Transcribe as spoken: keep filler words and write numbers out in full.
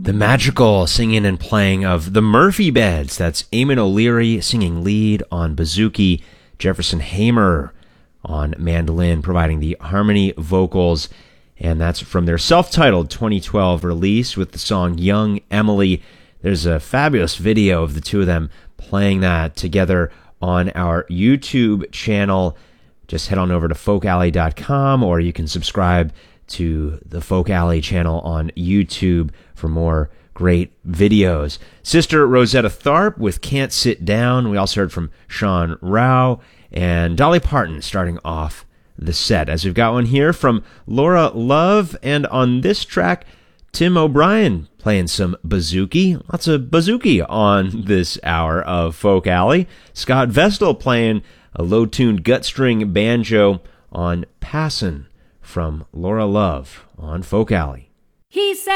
The magical singing and playing of the Murphy Beds. That's Eamon O'Leary singing lead on bouzouki, Jefferson Hamer on mandolin providing the harmony vocals, and that's from their self-titled twenty twelve release with the song Young Emily. There's a fabulous video of the two of them playing that together on our YouTube channel. Just head on over to folk alley dot com, or you can subscribe to the Folk Alley channel on YouTube for more great videos. Sister Rosetta Tharpe with Can't Sit Down. We also heard from Sean Rao and Dolly Parton starting off the set. As we've got one here from Laura Love, and on this track, Tim O'Brien playing some bouzouki. Lots of bouzouki on this hour of Folk Alley. Scott Vestal playing a low-tuned gut-string banjo on Passin' from Laura Love on Folk Alley. He said